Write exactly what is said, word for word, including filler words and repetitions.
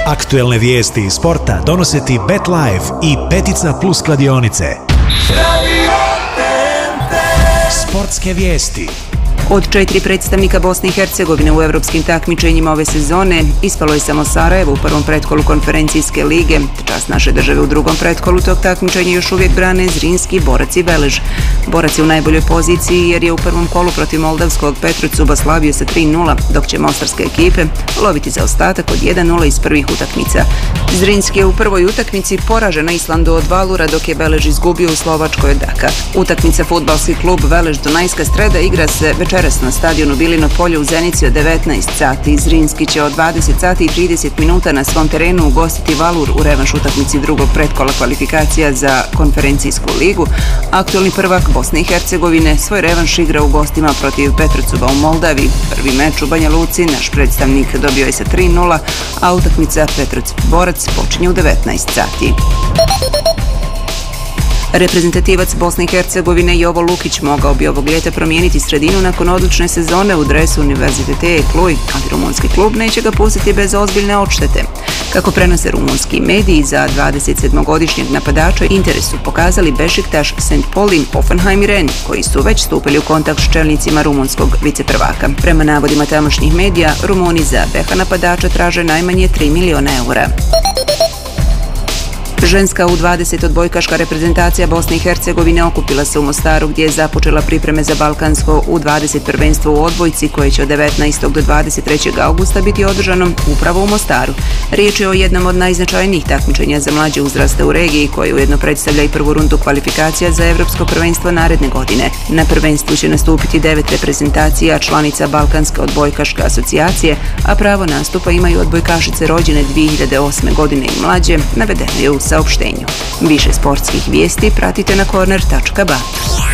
Aktuelne vijesti iz sporta donose ti BetLife i Petica Plus kladionice. Sportske vijesti. Od četiri predstavnika Bosne i Hercegovine u europskim takmičenjima ove sezone ispalo je samo Sarajevo u prvom pretkolu konferencijske lige. Čast naše države u drugom pretkolu tog takmičenja još uvijek brane Zrinski, Borac i Velež. Borac je u najboljoj poziciji jer je u prvom kolu protiv moldavskog Petrucuba slavio sa tri nula, dok će mostarske ekipe loviti za ostatak od jedan nula iz prvih utakmica. Zrinski je u prvoj utakmici poražen na Islandu od Valura, dok je Velež izgubio u Slovačkoj od Daka. Utakmica fudbalski klub Velež Dunajska Streda igra se večeras na stadionu Bilino polje u Zenici od devetnaest sati. Zrinski će od dvadeset sati i trideset minuta na svom terenu ugostiti Valur u revanš utakmici drugog pretkola kvalifikacija za konferencijsku ligu. Aktualni prvak Bosne i Hercegovine svoj revanš igra u gostima protiv Petrucuba u Moldavi. Prvi meč u Banja Luci naš predstavnik dobio je sa tri nula, a utakmica Petruc-Borac počinje u devetnaest sati. Reprezentativac Bosne i Hercegovine Jovo Lukić mogao bi ovog ljeta promijeniti sredinu nakon odlične sezone u dresu Univerzitete Cluj, ali rumunski klub neće ga pustiti bez ozbiljne odštete. Kako prenose rumunski mediji, za dvadesetsedmogodišnjeg napadača interes su pokazali Bešiktaš, Saint Pauli, Hoffenheim i Rennes, koji su već stupili u kontakt s čelnicima rumunskog viceprvaka. Prema navodima tamošnjih medija, Rumuni za beha napadača traže najmanje tri miliona eura. Ženska U dvadeset odbojkaška reprezentacija Bosne i Hercegovine okupila se u Mostaru, gdje je započela pripreme za balkansko U dvadeset prvenstvo u odbojci, koje će od devetnaestog do dvadeset trećeg augusta biti održano upravo u Mostaru. Riječ je o jednom od najznačajnijih takmičenja za mlađe uzraste u regiji, koje ujedno predstavlja i prvu rundu kvalifikacija za evropsko prvenstvo naredne godine. Na prvenstvu će nastupiti devet reprezentacija članica Balkanske odbojkaške asocijacije, a pravo nastupa imaju odbojkašice rođene dvije hiljade osme godine i mlađe, navedeno je u saopštenju. Više sportskih vijesti pratite na corner tačka ba.